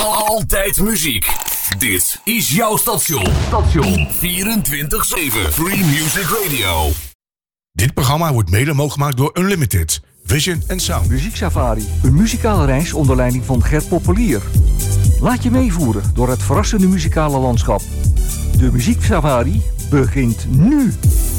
Altijd muziek. Dit is jouw station. 24/7 Free Music Radio. Dit programma wordt mede mogelijk gemaakt door Unlimited, Vision and Sound. Muzieksafari, een muzikale reis onder leiding van Gert Poppelier. Laat je meevoeren door het verrassende muzikale landschap. De Muzieksafari begint nu.